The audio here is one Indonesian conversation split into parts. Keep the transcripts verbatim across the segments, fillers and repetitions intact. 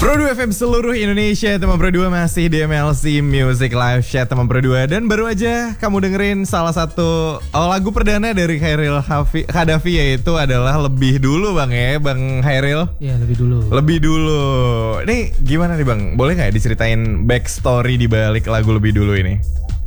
Pro dua F M seluruh Indonesia, teman Pro dua masih di M L C Music Live Chat teman Pro dua. Dan baru aja kamu dengerin salah satu oh, lagu perdana dari Khairil Khadafi, yaitu adalah Lebih Dulu bang ya, Bang Khairil. Iya, Lebih Dulu. Lebih Dulu. Ini gimana nih bang, boleh gak diceritain backstory di balik lagu Lebih Dulu ini?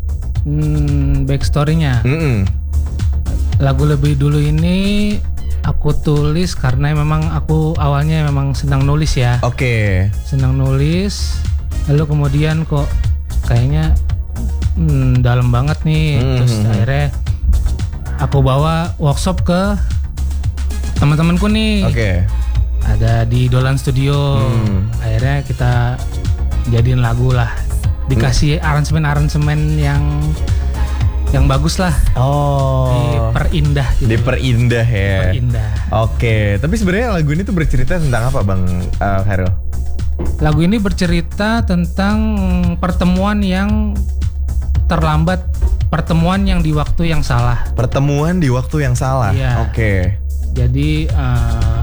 Hmm, backstory-nya. Mm-mm. Lagu Lebih Dulu ini aku tulis karena memang aku awalnya memang senang nulis ya. Oke. Okay. Senang nulis, lalu kemudian kok kayaknya hmm, dalam banget nih. Mm-hmm. Terus akhirnya aku bawa workshop ke teman-temanku nih. Oke. Okay. Ada di Dolan Studio. Hmm. Akhirnya kita jadiin lagu lah. Dikasih hmm. aransemen-aransemen yang yang bagus lah. Oh. Diperindah gitu. Diperindah ya. Diperindah. Oke, tapi sebenarnya lagu ini tuh bercerita tentang apa Bang uh, Khairil? Lagu ini bercerita tentang pertemuan yang terlambat, pertemuan yang di waktu yang salah. Pertemuan di waktu yang salah. Iya. Oke. Jadi uh,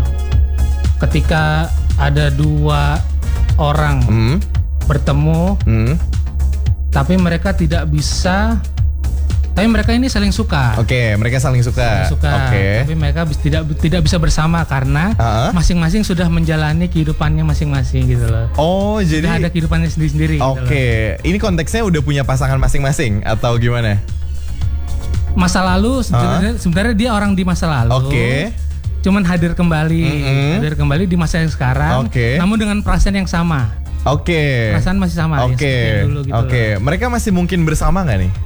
ketika ada dua orang hmm. bertemu, hmm. tapi mereka tidak bisa. Tapi mereka ini saling suka. Oke, okay, mereka saling suka. Saling suka. Oke. Okay. Tapi mereka tidak tidak bisa bersama karena uh-huh. masing-masing sudah menjalani kehidupannya masing-masing gitu loh. Oh, sudah jadi ada kehidupannya sendiri-sendiri. Oke, okay. gitu ini konteksnya udah punya pasangan masing-masing atau gimana? Masa lalu sebenarnya uh-huh. sebenarnya dia orang di masa lalu. Oke. Okay. Cuman hadir kembali, mm-hmm. hadir kembali di masa yang sekarang. Oke. Okay. Namun dengan perasaan yang sama. Oke. Okay. Perasaan masih sama. Oke. Okay. Ya, gitu Oke. Okay. Mereka masih mungkin bersama nggak nih?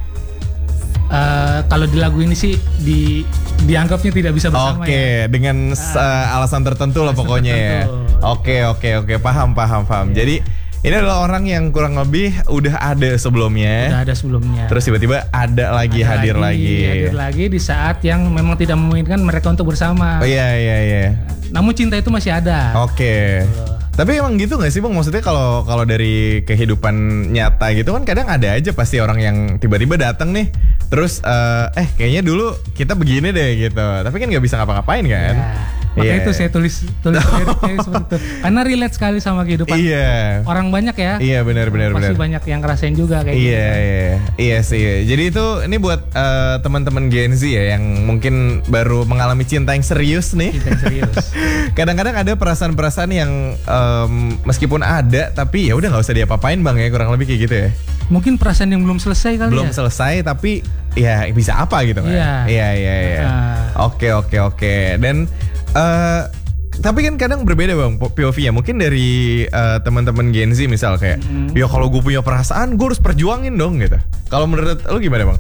Uh, kalau di lagu ini sih di dianggapnya tidak bisa bersama. Oke, okay, ya. Dengan uh, alasan tertentu lah pokoknya tertentu. Ya. Oke, oke, oke, paham, paham, paham. Yeah. Jadi ini adalah orang yang kurang lebih udah ada sebelumnya. Udah ada sebelumnya. Terus tiba-tiba ada lagi ada hadir lagi, lagi. Hadir lagi di saat yang memang tidak memungkinkan mereka untuk bersama. Oh iya, iya, iya. Namun cinta itu masih ada. Oke. Okay. Tapi emang gitu nggak sih bang? Maksudnya kalau kalau dari kehidupan nyata gitu kan kadang ada aja pasti orang yang tiba-tiba datang nih, terus uh, eh kayaknya dulu kita begini deh gitu. Tapi kan nggak bisa ngapa-ngapain kan? Ya. Makanya yeah. itu saya tulis tulis seperti itu. Karena relate sekali sama kehidupan yeah. orang banyak ya. Iya yeah, benar benar Pasti benar. banyak yang ngerasain juga kayak Iya gitu. Iya iya iya sih. Jadi itu ini buat uh, teman-teman Gen Z ya yang mungkin baru mengalami cinta yang serius nih. Cinta yang serius. Kadang-kadang ada perasaan-perasaan yang um, meskipun ada tapi ya udah nggak usah diapa-apain bang ya, kurang lebih kayak gitu ya. Mungkin perasaan yang belum selesai kali belum ya. Belum selesai tapi ya bisa apa gitu kan? Iya iya iya. iya. Uh. Oke oke oke. Dan Uh, tapi kan kadang berbeda bang P O V-nya. Mungkin dari uh, teman-teman Gen Z misal kayak, mm-hmm. ya kalau gue punya perasaan gue harus perjuangin dong gitu. Kalau menurut lu gimana bang?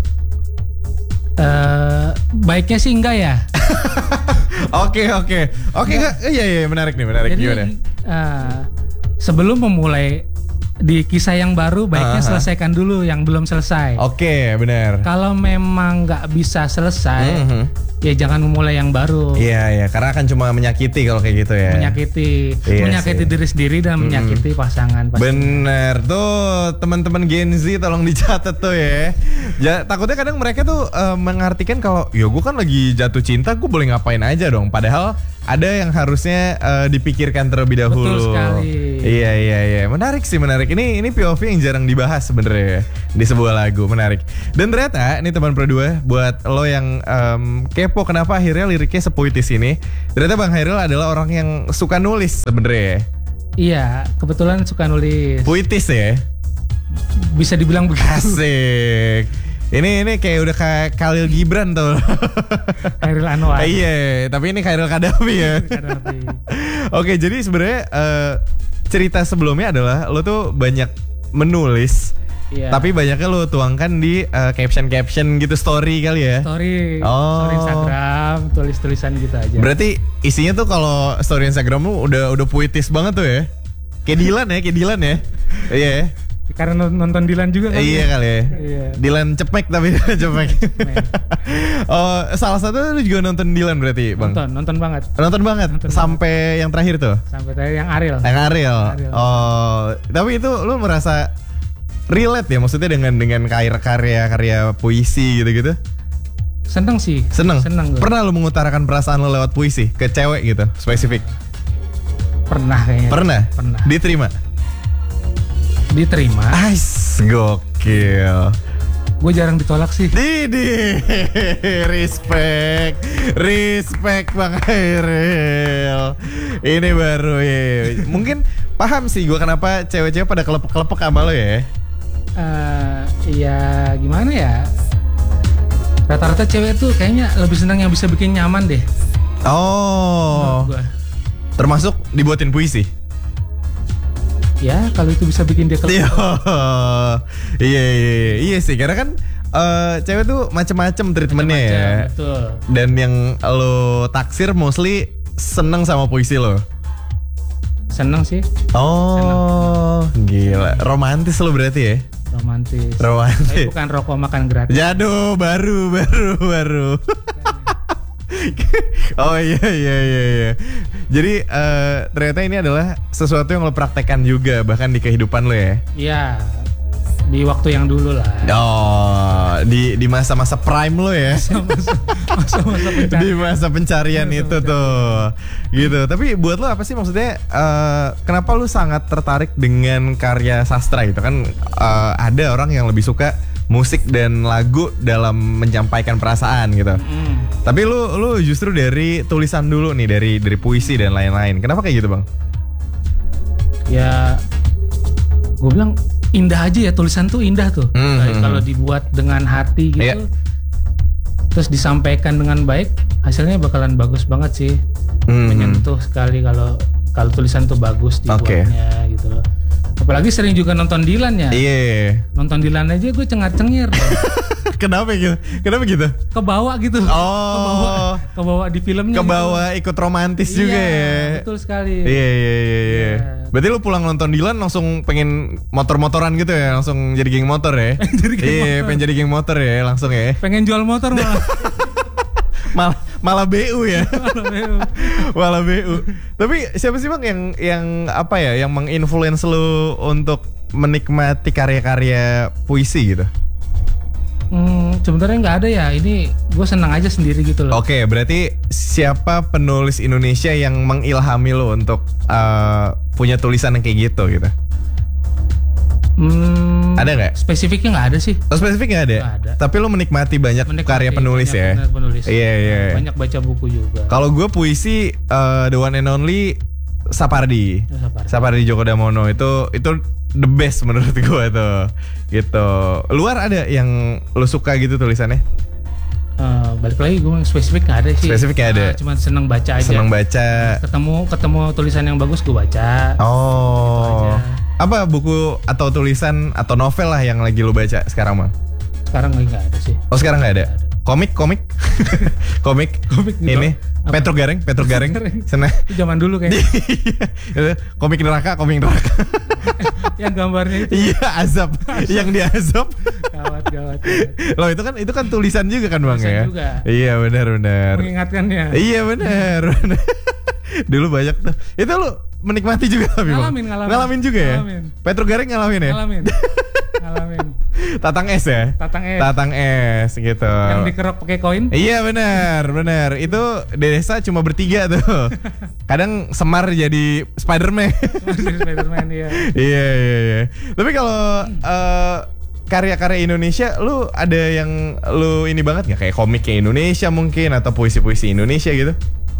Uh, baiknya sih enggak ya. Oke oke oke iya iya menarik nih menarik. Jadi, gimana? Uh, sebelum memulai di kisah yang baru baiknya uh-huh. selesaikan dulu yang belum selesai. Oke okay, benar. Kalau memang nggak bisa selesai, mm-hmm. ya jangan memulai yang baru. Iya iya karena akan cuma menyakiti kalau kayak gitu ya. Menyakiti, iya menyakiti sih. Diri sendiri dan hmm. menyakiti pasangan. Pasangan. Bener tuh teman-teman Gen Z tolong dicatat tuh ya. Ja, takutnya kadang mereka tuh uh, mengartikan kalau ya gue kan lagi jatuh cinta, gue boleh ngapain aja dong. Padahal ada yang harusnya uh, dipikirkan terlebih dahulu. Betul sekali. Iya iya iya menarik sih menarik. Ini ini P O V yang jarang dibahas sebenarnya di sebuah lagu, menarik. Dan ternyata ini teman Pro dua buat lo yang um, kepo kenapa akhirnya liriknya sepuitis ini. Ternyata Bang Khairil adalah orang yang suka nulis sebenarnya. Iya, kebetulan suka nulis. Puitis ya? Bisa dibilang begitu. Asik. Ini ini kayak udah kayak Khalil Gibran tuh. Khairil Anwar. Iya, tapi ini Khairil Khadafi ya. Oke, jadi sebenarnya uh, cerita sebelumnya adalah lo tuh banyak menulis. Iya. Tapi banyaknya lo tuangkan di uh, caption-caption gitu, story kali ya. Story, oh. story Instagram, tulis-tulisan gitu aja. Berarti isinya tuh kalau story Instagram lu udah udah puitis banget tuh ya. Kayak Dilan ya, kayak Dilan ya. Iya ya. Karena nonton Dilan juga kali. Iya ya? kali ya. Iya. Dilan cepek tapi cepek. Oh, salah satu lu juga nonton Dilan berarti, Bang? Nonton, nonton banget. Nonton banget nonton sampai banget. Yang terakhir tuh? Sampai terakhir yang Ariel. Yang Ariel. Ariel. Oh, tapi itu lu merasa relate ya maksudnya dengan dengan karya-karya puisi gitu-gitu? Seneng sih. Seneng. Seneng gue. Pernah lu mengutarakan perasaan lu lewat puisi ke cewek gitu, spesifik? Pernah kayaknya. Pernah? Pernah. Diterima? Diterima. Ais, gokil. Gue jarang ditolak sih. Didi, respect, respect Bang Hairil. Ini baru ya. Mungkin paham sih gue kenapa cewek-cewek pada kelepek-kelepek sama lo ya. Uh, ya gimana ya? Rata-rata cewek tuh kayaknya lebih senang yang bisa bikin nyaman deh. Oh. Gua. Termasuk dibuatin puisi. Ya kalau itu bisa bikin dia kelepek. Iya, iya, iya, iya sih karena kan uh, cewek tuh macem-macem treatmentnya ya. Betul. Dan yang lo taksir mostly seneng sama puisi lo. Seneng sih. Oh, seneng. Gila, romantis lo berarti ya? Romantis. Romantis. Tapi bukan rokok makan gratis. Jatuh, baru, baru, baru. Oh iya iya iya iya. Jadi uh, ternyata ini adalah sesuatu yang lo praktekkan juga bahkan di kehidupan lo ya. Iya. Di waktu yang dulu lah. Oh, di di masa-masa prime lo ya. Masa-masa pencarian. Di masa pencarian masa itu pencarian. tuh. Gitu. Tapi buat lo apa sih maksudnya uh, kenapa lo sangat tertarik dengan karya sastra gitu kan uh, ada orang yang lebih suka musik dan lagu dalam menyampaikan perasaan gitu. Mm. Tapi lu lu justru dari tulisan dulu nih, dari dari puisi dan lain-lain. Kenapa kayak gitu, Bang? Ya gue bilang indah aja ya, tulisan tuh indah tuh. Hmm, Kayak hmm, kalau hmm. dibuat dengan hati gitu. Iya. Terus disampaikan dengan baik, hasilnya bakalan bagus banget sih. Hmm. Menyentuh sekali kalau kalau tulisan tuh bagus Oke. dibuatnya gitu loh. Apalagi sering juga nonton Dilan ya. Iya. Nonton Dilan aja gue cengar-cengir. Kenapa gitu? Kenapa gitu? Kebawa gitu. Oh. Kebawa, kebawa di filmnya. Kebawa gitu. ikut romantis Iya, juga ya. Betul sekali. Iya iya iya iya. Iya. Berarti lu pulang nonton Dilan langsung pengen motor-motoran gitu ya, langsung jadi geng motor ya. Jadi geng Iya, motor. pengen jadi geng motor ya langsung ya. Pengen jual motor malah. Malah malah B U ya. Malah B U. Tapi siapa sih Bang yang yang apa ya, yang menginfluence lu untuk menikmati karya-karya puisi gitu? Hmm, sebenarnya nggak ada ya. Ini gue senang aja sendiri gitu loh. Oke, berarti siapa penulis Indonesia yang mengilhami lo untuk uh, punya tulisan yang kayak gitu gitu? Hmm, Ada nggak? Spesifiknya nggak ada sih. Oh, spesifik nggak ada? Nggak ada. Tapi lo menikmati banyak Menikmati, karya penulis banyak ya? benar penulis. Iya iya. Banyak baca buku juga. Kalau gue puisi uh, the one and only Sapardi. Oh, Sapardi. Sapardi Djoko Damono itu itu the best menurut gue tuh. Gitu. Luar ada yang lo suka gitu tulisannya? Uh, balik lagi gue spesifik nggak ada sih. Spesifik nggak ada. Nah, cuman seneng baca aja. Senang baca. Ketemu ketemu tulisan yang bagus gue baca. Oh. Gitu aja. Apa buku atau tulisan atau novel lah yang lagi lo baca sekarang, Bang? Sekarang lagi nggak ada sih. Oh, sekarang nggak ada. Nggak ada. Komik, komik, komik. Komik gitu. Ini Apa? Petro Gareng, Petro Gareng. Gareng. Sana. Itu zaman dulu kayaknya. Itu komik neraka, komik neraka. Yang gambarnya itu. Iya, azab. Yang di azab. Gawat, gawat, gawat. Loh, itu kan itu kan tulisan juga kan, Bang Tulisan ya? juga. Iya, benar benar. Mengingatkannya. Iya, benar. benar. Dulu banyak tuh. Itu lu menikmati juga tapi, Bang? Ngalamin, ngalamin. Ngalamin juga ya? Ngalamin. Petro Gareng ngalamin ya? Ngalamin. Ngalamin. Tatang es ya? Tatang es. Tatang es gitu. Yang dikerok pakai koin. Iya benar, benar. Itu di desa cuma bertiga tuh. Kadang Semar jadi Spider-Man. Spider-Man ya. Iya iya iya. Tapi kalau uh, karya-karya Indonesia, lu ada yang lu ini banget nggak, kayak komiknya Indonesia mungkin atau puisi-puisi Indonesia gitu?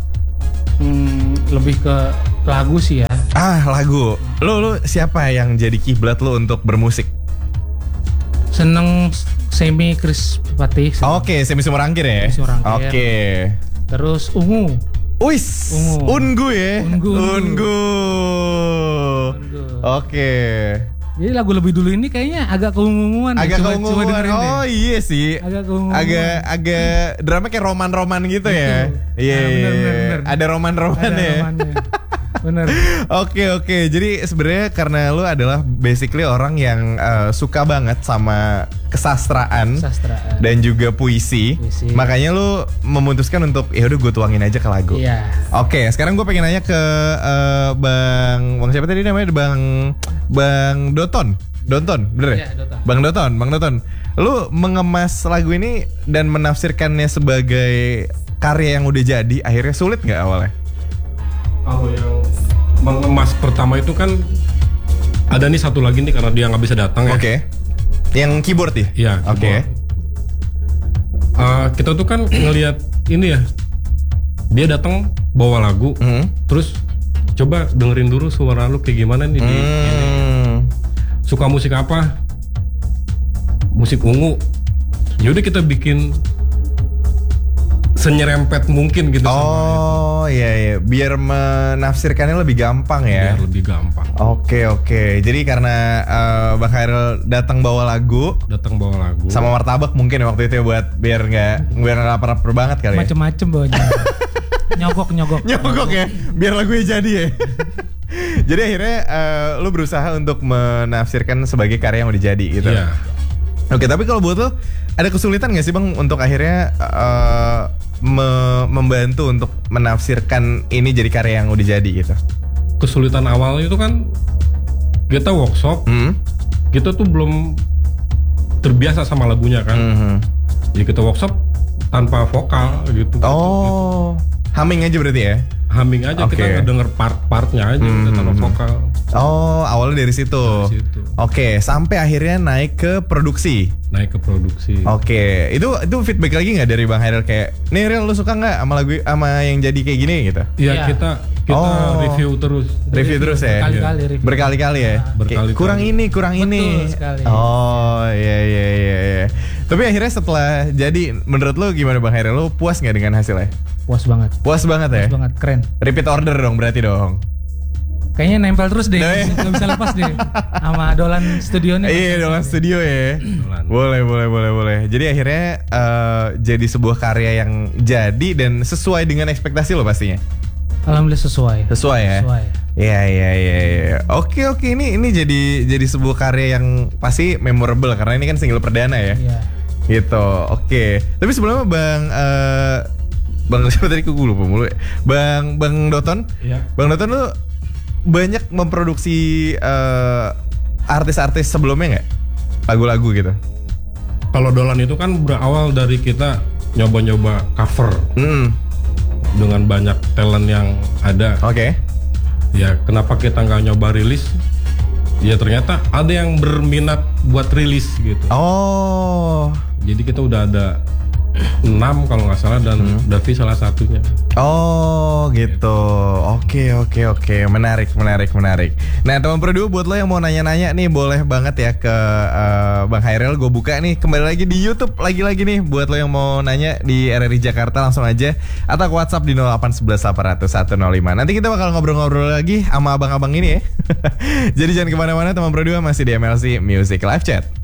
Hmm, lebih ke lagu sih ya. Ah, lagu. Lu lu siapa yang jadi kiblat lu untuk bermusik? Seneng Semi Chris Patih. Oke, Semi Sumorangkir ya. Semi Sumorangkir. Oke. Terus Ungu. Wis, Ungu. Ungu ya. Ungu. Ungu. Ungu. Oke. Jadi lagu lebih dulu ini kayaknya agak keunguan. Agak coba, coba keunguan. dengerin deh. Oh iya sih. Agak keunguan. Agak agak drama kayak roman-roman gitu ya. Betul. Iya. Nah, iya, bener, iya. bener, bener. Ada roman-roman Ada ya. romannya. Bener. Oke oke. Jadi sebenarnya karena lu adalah basically orang yang uh, suka banget sama kesastraan. Sastraan. Dan juga puisi. Puisi. Makanya lu memutuskan untuk ya udah gue tuangin aja ke lagu. Iya. Oke, sekarang gue pengen nanya ke uh, Bang Bang siapa tadi namanya? Bang Bang Doton. Doton, bener ya? Iya, Doton. Bang Doton, Bang Doton. Lu mengemas lagu ini dan menafsirkannya sebagai karya yang udah jadi, akhirnya sulit nggak awalnya? Kalau yang mengemas pertama itu kan ada nih satu lagi nih karena dia nggak bisa datang ya. Oke. Okay. Yang keyboard ya? Iya. Oke. Okay. Uh, kita tuh kan ngelihat ini ya, dia datang bawa lagu, mm. terus coba dengerin dulu suara lu kayak gimana nih. Mm. Di, ini. Suka musik apa? Musik ungu. Yaudah kita bikin senyerempet mungkin gitu. Oh iya iya, biar menafsirkannya lebih gampang ya. Biar lebih gampang. Oke oke, jadi karena uh, Bang Hairil datang bawa lagu, datang bawa lagu, sama martabak mungkin waktu itu ya buat biar nggak biar nggak lapar-lapar banget kali ya. Macem-macem bawanya. nyogok nyogok. Nyogok ya, biar lagunya jadi ya. Jadi akhirnya uh, lu berusaha untuk menafsirkan sebagai karya yang udah jadi gitu. Iya. Oke, tapi kalau buat lu ada kesulitan nggak sih Bang untuk akhirnya uh, me- membantu untuk menafsirkan ini jadi karya yang udah jadi gitu? Kesulitan awalnya itu kan kita workshop, hmm? kita tuh belum terbiasa sama lagunya kan. Hmm. Jadi kita workshop tanpa vokal gitu. Oh, gitu. Humming aja berarti ya? Humming aja, okay. Kita ngedenger part-partnya aja hmm. tanpa vokal. Oh, awalnya dari situ. Dari situ. Oke, sampai akhirnya naik ke produksi. Naik ke produksi. Oke, itu itu feedback lagi nggak dari Bang Hairil kayak, nih Ril lu suka nggak sama lagu sama yang jadi kayak gini gitu? Iya, ya. kita kita oh. review terus. Review, review terus ya. Berkali-kali review. Berkali-kali ya. Berkali-kali. Kurang ini, kurang Betul ini. Sekali. Oh, iya iya iya iya. Tapi akhirnya setelah jadi, menurut lu gimana Bang Hairil? Lu puas nggak dengan hasilnya? Puas banget. Puas banget ya? Puas banget, keren. Repeat order dong berarti dong. Kayaknya nempel terus deh, nggak bisa lepas deh sama Dolan Studionya. Iya, Dolan Studio ya. Dolan. Boleh, boleh, boleh, boleh. Jadi akhirnya uh, jadi sebuah karya yang jadi dan sesuai dengan ekspektasi lo pastinya. Alhamdulillah sesuai. Sesuai ya. Sesuai. Iya, iya, iya. Ya. Oke, oke. Ini ini jadi jadi sebuah karya yang pasti memorable karena ini kan single perdana ya. Iya. Gitu. Oke. Tapi sebelumnya Bang. Uh, Bang siapa tadi gue lupa mulu ya. Bang Bang Doton. Iya. Bang Doton lu banyak memproduksi uh, artis-artis sebelumnya nggak? Lagu-lagu gitu. Kalau Dolan itu kan berawal dari kita nyoba-nyoba cover. Mm. Dengan banyak talent yang ada. Oke. Okay. Ya kenapa kita nggak nyoba rilis? Ya ternyata ada yang berminat buat rilis gitu. Oh. Jadi kita udah ada enam kalau nggak salah dan hmm. Davi salah satunya. Oh gitu. Oke oke oke. Menarik menarik menarik. Nah teman Produ buat lo yang mau nanya-nanya nih boleh banget ya ke uh, Bang Hairil. Gue buka nih kembali lagi di YouTube lagi-lagi nih buat lo yang mau nanya di R R I Jakarta langsung aja atau ke WhatsApp di nol delapan satu satu delapan nol satu nol lima. Nanti kita bakal ngobrol-ngobrol lagi sama abang-abang ini ya. Jadi jangan kemana-mana teman Produ, masih di M L C Music Live Chat.